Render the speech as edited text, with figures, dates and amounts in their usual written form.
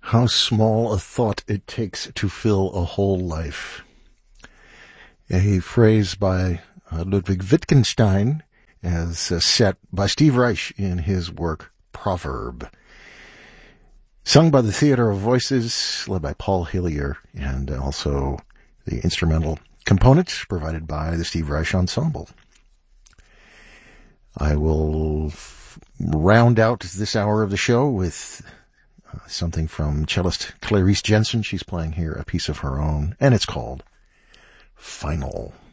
How small a thought it takes to fill a whole life. A phrase by Ludwig Wittgenstein as set by Steve Reich in his work Proverb. Sung by the Theater of Voices, led by Paul Hillier, and also the instrumental components provided by the Steve Reich Ensemble. I will round out this hour of the show with something from cellist Clarice Jensen. She's playing here a piece of her own, and it's called Final.